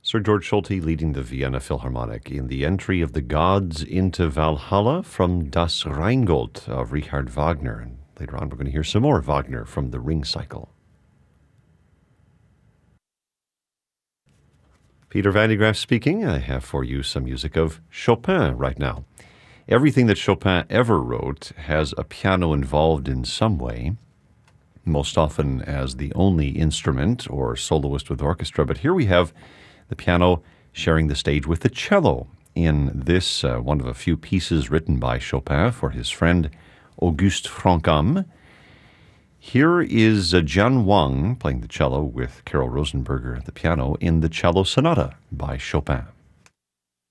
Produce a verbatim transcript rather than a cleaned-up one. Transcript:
Sir George Solti leading the Vienna Philharmonic in the entry of the gods into Valhalla from Das Rheingold of Richard Wagner. And later on, we're going to hear some more Wagner from the Ring Cycle. Peter Van de Graaff speaking. I have for you some music of Chopin right now. Everything that Chopin ever wrote has a piano involved in some way, most often as the only instrument or soloist with orchestra. But here we have the piano sharing the stage with the cello in this, uh, one of a few pieces written by Chopin for his friend Auguste Franchomme. Here is uh, Jian Wang playing the cello with Carol Rosenberger at the piano in the Cello Sonata by Chopin.